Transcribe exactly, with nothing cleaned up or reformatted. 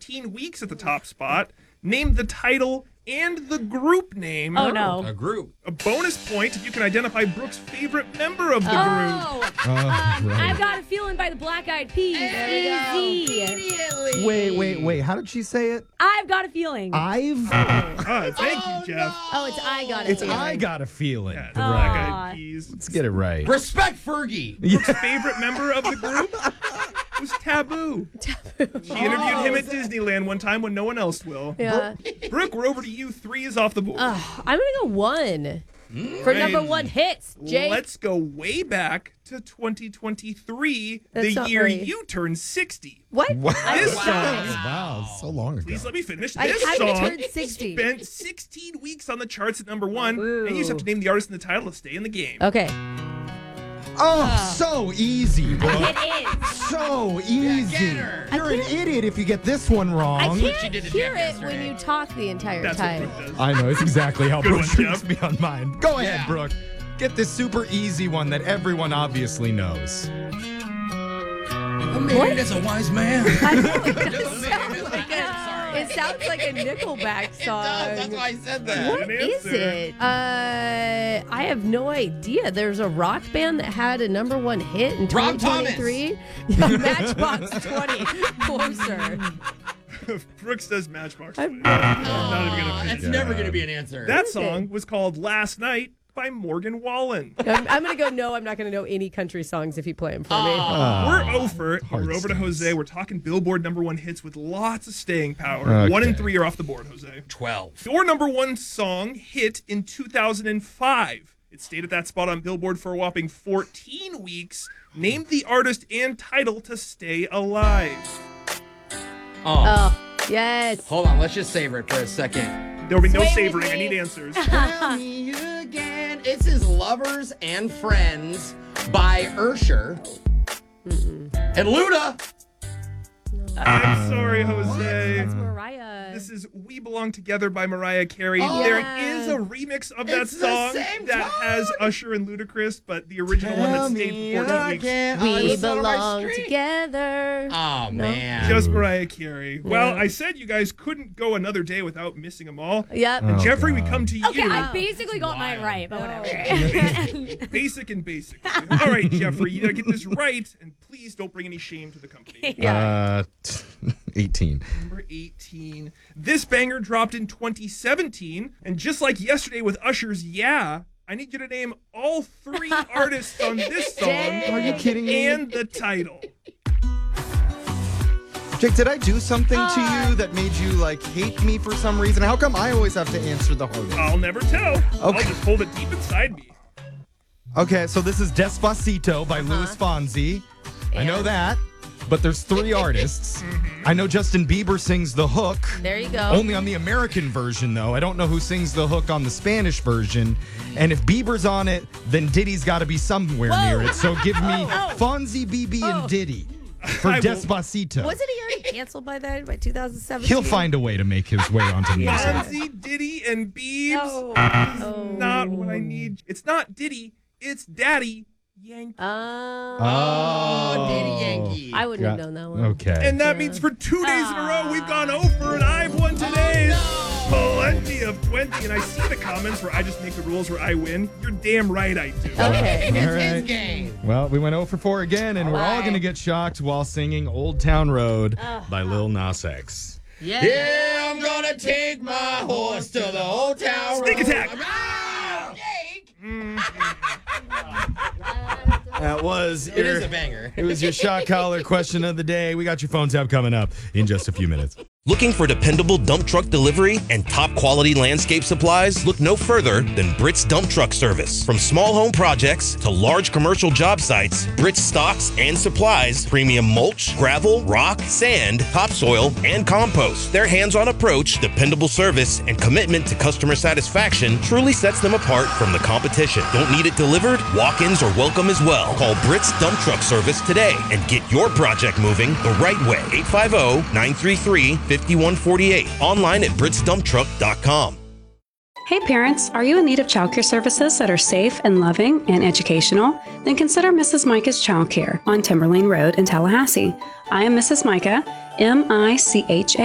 sixteen weeks at the top spot. Name the title and the group name. Oh, no. A group. A bonus point if you can identify Brooke's favorite member of the Oh, group. Oh, um, right. I've got a feeling by the Black Eyed Peas. Easy. Wait, wait, wait. How did she say it? I've got a feeling. I've. Ah, thank you, Jeff. oh, it's I got a It's feeling. I got a feeling. Yeah, the Aw. Black Eyed Peas. Let's get it right. Respect Fergie. Brooke's favorite member of the group was Taboo. Taboo. She interviewed him at Disneyland one time when no one else will. Yeah. Brooke, we're over to you. Three is off the board. Uh, I'm going to go one for Right. number one hits. Jake. Let's go way back to twenty twenty-three, That's the not year very- you turned sixty. What? Wow. I'm This shocked. song- Wow, so long ago. Please let me finish. I This haven't song turned sixty. spent sixteen weeks on the charts at number one, Ooh. and you just have to name the artist and the title to stay in the game. Okay. Oh, so easy, bro. It is. So easy. get her. You're an idiot if you get this one I wrong. She can't did to hear Jeff it when yesterday. you talk the entire That's what time. Brooke does. I know. It's exactly how Good Brooke one, treats Jeff. me on mine. Go ahead, Yeah. Brooke. Get this super easy one that everyone obviously knows. A man is a wise man. I know, it Just does saying, sound it's like like that. a, it sounds like a Nickelback song. That's why I said that. What An is answer. it? Uh, I have no idea. There's a rock band that had a number one hit in Rob twenty twenty-three. Yeah, Matchbox twenty. Closer. Brooks does Matchbox. I'm- twenty. I'm not even gonna That's finish it. never going to be an answer. That song was called Last Night by Morgan Wallen. I'm, I'm going to go, no, I'm not going to know any country songs if you play them for me. We're over. hard We're over to stance. Jose. We're talking Billboard number one hits with lots of staying power. Okay. One and three are off the board, Jose. twelve. Your number one song hit in two thousand five. It stayed at that spot on Billboard for a whopping fourteen weeks. Name the artist and title to stay alive. Oh. Oh, yes. Hold on. Let's just savor it for a second. There will be no Sway with savoring. I me. need answers. Tell me again. It's his Lovers and Friends by Ursher. And Luda. I'm sorry, Jose. That's Mariah. This is We Belong Together by Mariah Carey. Oh. There Yeah. is a remix of that It's the song same that time. has Usher and Ludacris, but the original one that stayed for fourteen weeks. We belong together. Oh, man. Just Mariah Carey. Well, I said you guys couldn't go another day without missing them all. Yep. Oh, Jeffrey, we God. come to Okay, you. I basically got mine right, but whatever. Basic and basic. All right, Jeffrey, you gotta get this right, and please don't bring any shame to the company. Uh, t- eighteen. Number eighteen. This banger dropped in twenty seventeen, and just like yesterday with Usher's Yeah, I need you to name all three artists on this song Are you kidding me? and the title. Jake, did I do something to you that made you like hate me for some reason? How come I always have to answer the hard one? I'll never tell. I'll Okay. just hold it deep inside me. Okay, so this is Despacito by Louis Fonsi. I know And- that, but there's three artists. I know Justin Bieber sings the hook. There you go. Only on the American version, though. I don't know who sings the hook on the Spanish version. And if Bieber's on it, then Diddy's got to be somewhere Whoa. near it. So give me Oh. Fonzie, B B, Oh. and Diddy for I will- Despacito. Wasn't he already canceled by then, by two thousand seventeen? He'll find a way to make his way onto music. Fonzie, Diddy, and Biebs. No. This is Oh. not what I need. It's not Diddy. It's Daddy Yankee. Oh. Oh, Diddy Yankee. I wouldn't have Got- known that one. Okay. And that means for two days in a row, we've gone over, and I've won today. Plenty of twenty. And I see the comments where I just make the rules where I win. You're damn right I do. Okay. It's All his right. game. Well, we went oh for four again, and we're all Bye. going to get shocked while singing Old Town Road by Lil Nas X. Yeah. Yeah, I'm gonna take my horse to the old town Sneak road. attack. Ah, Jake. That was It is a banger. It was your shock collar question of the day. We got your phone tap coming up in just a few minutes. Looking for dependable dump truck delivery and top quality landscape supplies? Look no further than Britt's Dump Truck Service. From small home projects to large commercial job sites, Britt's stocks and supplies premium mulch, gravel, rock, sand, topsoil, and compost. Their hands-on approach, dependable service, and commitment to customer satisfaction truly sets them apart from the competition. Don't need it delivered? Walk-ins are welcome as well. Call Britt's Dump Truck Service today and get your project moving the right way. eight five zero, nine three three, five one four eight. Online at brits dump truck dot com. Hey parents, are you in need of childcare services that are safe and loving and educational? Then consider Missus Micah's Childcare on Timberlane Road in Tallahassee. I am Missus Micah, M I C H A.